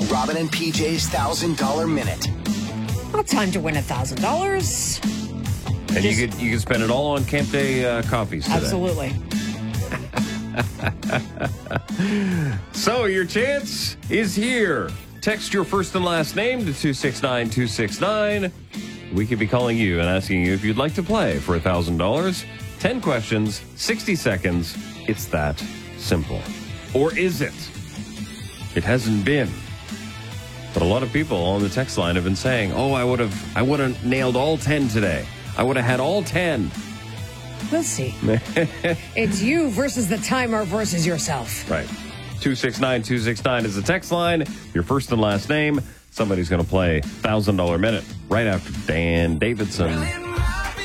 Robin and PJ's $1,000 Minute. Well, time to win $1,000. And you could spend it all on Camp Day coffees today. Absolutely. So your chance is here. Text your first and last name to 269-269. We could be calling you and asking you if you'd like to play for $1,000. 10 questions, 60 seconds. It's that simple. Or is it? It hasn't been. But a lot of people on the text line have been saying, oh, I would have nailed all 10 today. I would have had all 10. We'll see. It's you versus the timer versus yourself. Right. 269-269 is the text line. Your first and last name. Somebody's going to play $1,000 Minute right after Dan Davidson.